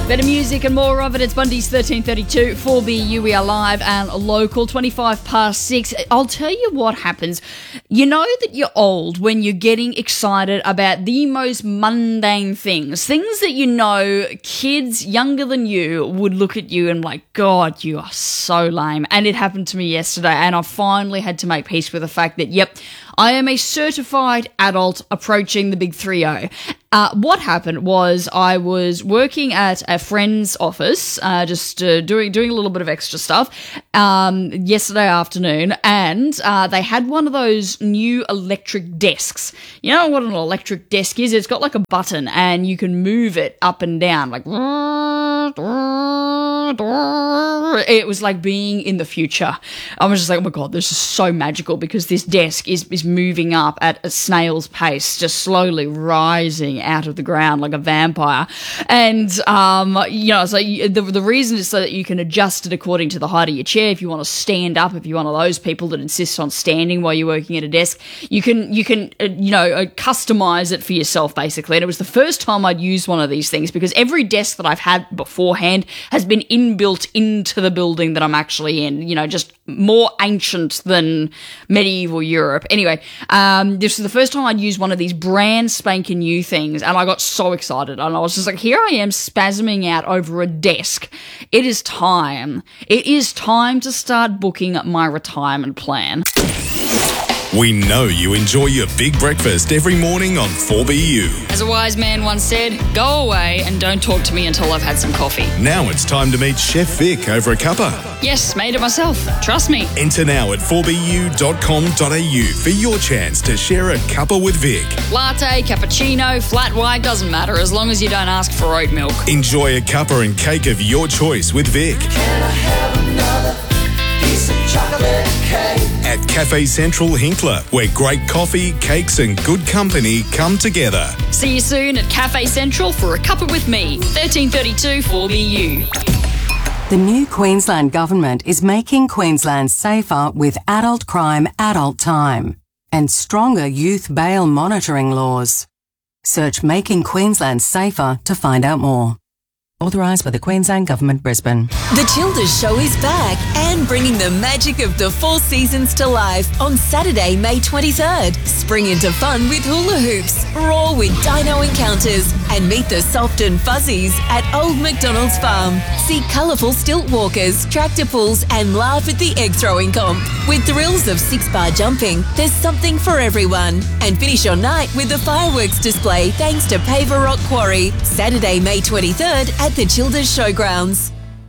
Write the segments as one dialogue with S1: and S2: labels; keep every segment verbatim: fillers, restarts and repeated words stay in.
S1: Better music and more of it. It's Bundy's thirteen thirty-two, four B U. We are live and local, twenty-five past six. I'll tell you what happens. You know that you're old when you're getting excited about the most mundane things. Things that you know kids younger than you would look at you and like, God, you are so lame. And it happened to me yesterday, and I finally had to make peace with the fact that, yep, I am a certified adult approaching the big three oh. Uh, what happened was I was working at a friend's office, uh, just uh, doing doing a little bit of extra stuff um, yesterday afternoon, and uh, they had one of those new electric desks. You know what an electric desk is? It's got like a button, and you can move it up and down, like... It was like being in the future. I was just like, oh my God, this is so magical, because this desk is, is moving up at a snail's pace, just slowly rising out of the ground like a vampire. And, um, you know, so you, the, the reason is so that you can adjust it according to the height of your chair. If you want to stand up, if you're one of those people that insist on standing while you're working at a desk, you can, you can, uh, you know, uh, customize it for yourself, basically. And it was the first time I'd used one of these things, because every desk that I've had beforehand has been inbuilt into the building that I'm actually in, you know, just more ancient than medieval Europe. Anyway, um, this was the first time I'd used one of these brand spanking new things, and I got so excited, and I was just like, here I am spasming out over a desk. It is time. It is time to start booking my retirement plan.
S2: We know you enjoy your big breakfast every morning on four B U.
S1: As a wise man once said, go away and don't talk to me until I've had some coffee.
S2: Now it's time to meet Chef Vic over a cuppa.
S1: Yes, made it myself. Trust me.
S2: Enter now at four b u dot com dot a u for your chance to share a cuppa with Vic.
S1: Latte, cappuccino, flat white, doesn't matter as long as you don't ask for oat milk.
S2: Enjoy a cuppa and cake of your choice with Vic.
S3: Can I have another piece of chocolate cake?
S2: At Cafe Central Hinkler, where great coffee, cakes and good company come together.
S1: See you soon at Cafe Central for a cuppa with me. thirteen thirty-two four B U.
S4: The new Queensland Government is making Queensland safer with adult crime adult time and stronger youth bail monitoring laws. Search Making Queensland Safer to find out more. Authorised by the Queensland Government, Brisbane.
S5: The Childers Show is back and bringing the magic of the four seasons to life on Saturday, May twenty-third. Spring into fun with hula hoops, roar with dino encounters, and meet the soft and fuzzies at Old MacDonald's Farm. See colourful stilt walkers, tractor pulls, and laugh at the egg throwing comp. With thrills of six-bar jumping, there's something for everyone. And finish your night with the fireworks display thanks to Paver Rock Quarry. Saturday, May twenty-third at the Childers Showgrounds.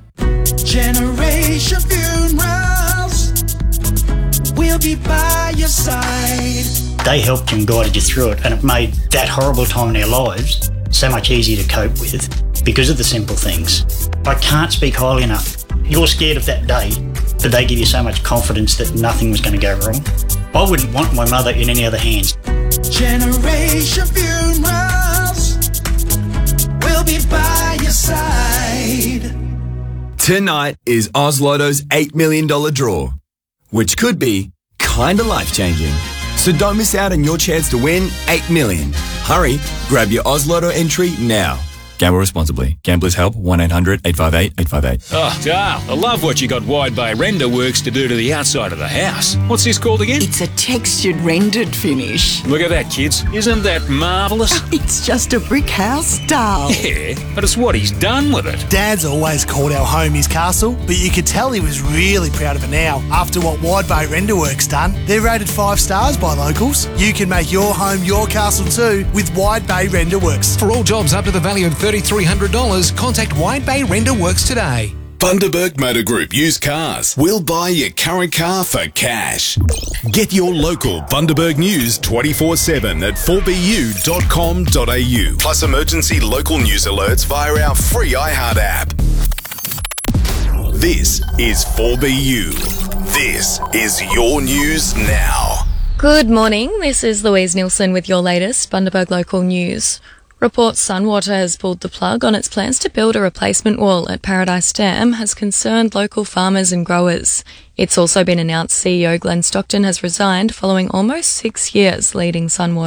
S3: Generation Funerals, we'll be by your side.
S6: They helped you and guided you through it, and it made that horrible time in our lives so much easier to cope with because of the simple things. I can't speak highly enough. You're scared of that day, but they give you so much confidence that nothing was going to go wrong. I wouldn't want my mother in any other hands.
S3: Generation Funerals, we'll be by your side.
S7: Tonight is Oz Lotto's eight million dollars draw, which could be kinda life-changing. So don't miss out on your chance to win eight million dollars. Hurry, grab your Oz Lotto entry now. Gamble responsibly. Gamblers help one eight hundred eight five eight eight five eight.
S8: Oh, Dale, I love what you got Wide Bay Render Works to do to the outside of the house. What's this called again?
S9: It's a textured rendered finish.
S8: Look at that, kids. Isn't that marvellous?
S9: It's just a brick house, Dale.
S8: Yeah, but it's what he's done with it.
S10: Dad's always called our home his castle, but you could tell he was really proud of it now after what Wide Bay Render Works done. They're rated five stars by locals. You can make your home your castle too with Wide Bay Render Works.
S11: For all jobs up to the value of three thousand three hundred dollars, contact Wide Bay Render Works today.
S2: Bundaberg Motor Group Used Cars. We'll buy your current car for cash. Get your local Bundaberg news twenty-four seven at four b u dot com dot a u. Plus emergency local news alerts via our free iHeart app. This is four B U. This is your news now.
S12: Good morning. This is Louise Nielsen with your latest Bundaberg local news. Reports Sunwater has pulled the plug on its plans to build a replacement wall at Paradise Dam has concerned local farmers and growers. It's also been announced C E O Glenn Stockton has resigned following almost six years leading Sunwater.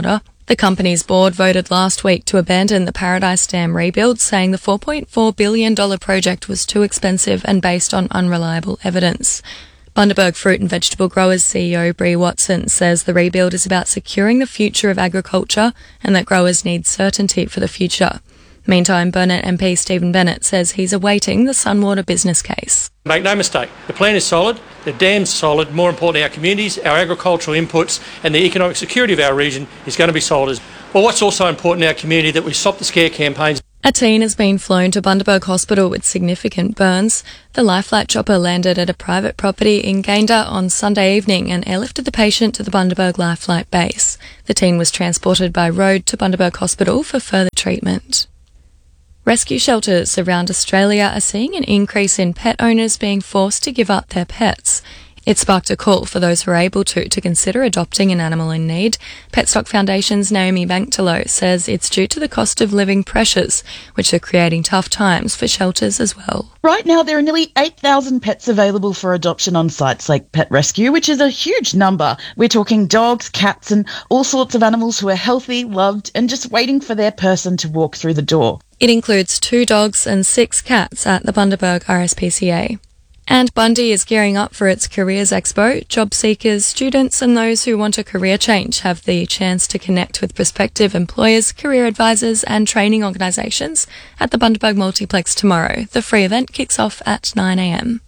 S12: The company's board voted last week to abandon the Paradise Dam rebuild, saying the four point four billion dollars project was too expensive and based on unreliable evidence. Bundaberg Fruit and Vegetable Growers C E O Bree Watson says the rebuild is about securing the future of agriculture and that growers need certainty for the future. Meantime, Burnett M P Stephen Bennett says he's awaiting the Sunwater business case.
S13: Make no mistake, the plan is solid, the dam's solid, more importantly our communities, our agricultural inputs and the economic security of our region is going to be solid as well. What's also important in our community that we stop the scare campaigns.
S12: A teen has been flown to Bundaberg Hospital with significant burns. The Life Flight chopper landed at a private property in Gayndah on Sunday evening and airlifted the patient to the Bundaberg Life Flight base. The teen was transported by road to Bundaberg Hospital for further treatment. Rescue shelters around Australia are seeing an increase in pet owners being forced to give up their pets. It sparked a call for those who are able to to consider adopting an animal in need. Petstock Foundation's Naomi Banktelow says it's due to the cost of living pressures, which are creating tough times for shelters as well.
S14: Right now, there are nearly eight thousand pets available for adoption on sites like Pet Rescue, which is a huge number. We're talking dogs, cats, and all sorts of animals who are healthy, loved, and just waiting for their person to walk through the door.
S12: It includes two dogs and six cats at the Bundaberg R S P C A. And Bundy is gearing up for its Careers Expo. Job seekers, students and those who want a career change have the chance to connect with prospective employers, career advisors and training organisations at the Bundaberg Multiplex tomorrow. The free event kicks off at nine a m.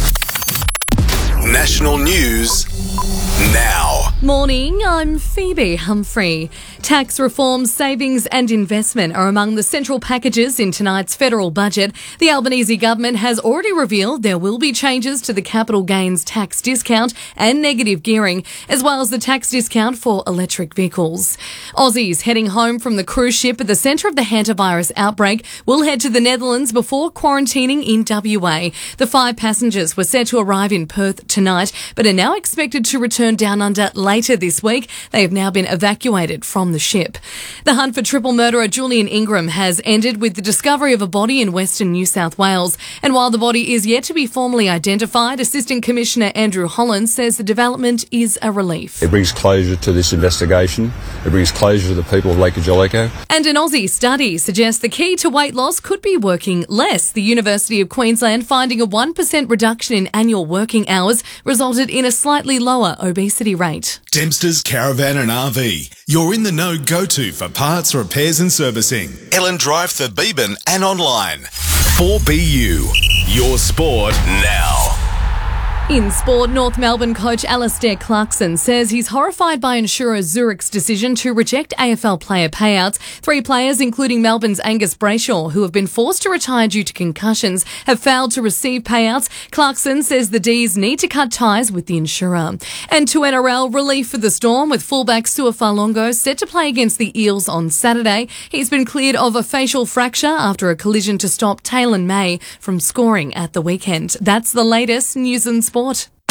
S2: National news now.
S15: Morning, I'm Phoebe Humphrey. Tax reform, savings and investment are among the central packages in tonight's federal budget. The Albanese government has already revealed there will be changes to the capital gains tax discount and negative gearing, as well as the tax discount for electric vehicles. Aussies heading home from the cruise ship at the centre of the hantavirus outbreak will head to the Netherlands before quarantining in W A. The five passengers were set to arrive in Perth tonight, but are now expected to return down under later this week. They have now been evacuated from the ship. The hunt for triple murderer Julian Ingram has ended with the discovery of a body in Western New South Wales. And while the body is yet to be formally identified, Assistant Commissioner Andrew Holland says the development is a relief.
S16: It brings closure to this investigation. It brings closure to the people of Lake Angelico.
S15: And an Aussie study suggests the key to weight loss could be working less. The University of Queensland finding a one percent reduction in annual working hours resulted in a slightly lower obesity rate.
S2: Dempster's Caravan and R V. You're in the know go-to for parts, repairs and servicing. Ellen Drive, Thurbeeben and online. four B U. Your sport now.
S15: In sport, North Melbourne coach Alastair Clarkson says he's horrified by insurer Zurich's decision to reject A F L player payouts. Three players, including Melbourne's Angus Brayshaw, who have been forced to retire due to concussions, have failed to receive payouts. Clarkson says the D's need to cut ties with the insurer. And to N R L, relief for the Storm, with fullback Sua Falongo set to play against the Eels on Saturday. He's been cleared of a facial fracture after a collision to stop Taylor May from scoring at the weekend. That's the latest news and sport.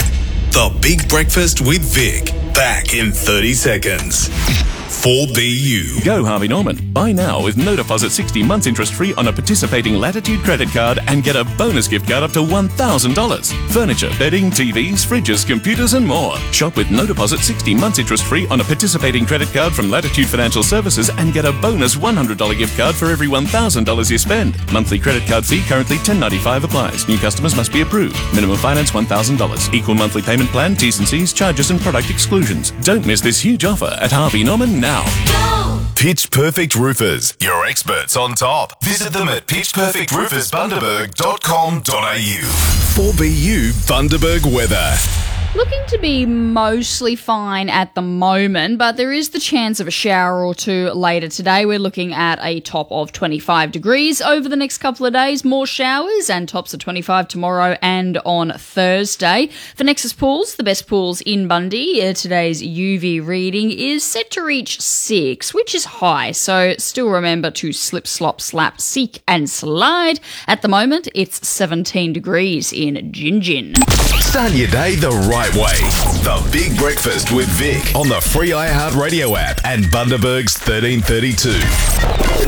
S2: The Big Breakfast with Vic. Back in thirty seconds. four B U.
S17: Go Harvey Norman. Buy now with no deposit, sixty months interest free on a participating Latitude credit card and get a bonus gift card up to one thousand dollars. Furniture, bedding, T Vs, fridges, computers and more. Shop with no deposit, sixty months interest free on a participating credit card from Latitude Financial Services and get a bonus one hundred dollars gift card for every one thousand dollars you spend. Monthly credit card fee currently ten ninety-five applies. New customers must be approved. Minimum finance one thousand dollars. Equal monthly payment plan, T's and C's, charges and product exclusions. Don't miss this huge offer at Harvey Norman now.
S2: Go! Pitch Perfect Roofers, your experts on top. Visit them at pitch perfect roofers bundaberg dot com dot a u. four B U Bundaberg weather.
S1: Looking to be mostly fine at the moment, but there is the chance of a shower or two later today. We're looking at a top of twenty-five degrees over the next couple of days. More showers and tops of twenty-five tomorrow and on Thursday. For Nexus Pools, the best pools in Bundy, uh, today's U V reading is set to reach six, which is high. So still remember to slip, slop, slap, seek and slide. At the moment, it's seventeen degrees in Gingin.
S2: Start your day the right way. The Big Breakfast with Vic on the free iHeartRadio app and Bundaberg's thirteen thirty-two.